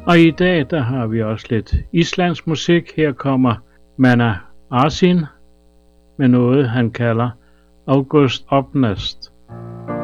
Og i dag der har vi også lidt islandsk musik. Her kommer Manna Arsín med noget han kalder August Opnast.